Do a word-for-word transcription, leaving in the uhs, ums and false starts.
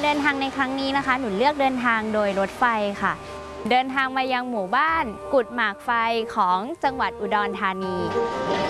เดินทางในครั้งนี้นะคะหนูเลือกเดินทางโดยรถไฟค่ะเดินทางมายังหมู่บ้านกุดหมากไฟของจังหวัดอุดรธานี